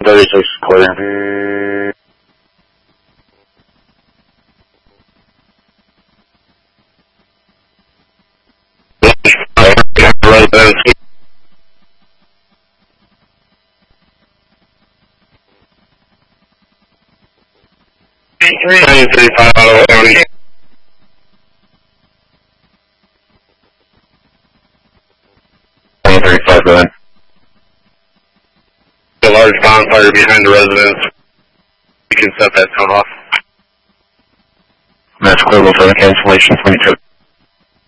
36 clear. Residents. 935 Ottawa County. A large bonfire behind the residence. You can set that tone off. That's clear for the cancellation 22.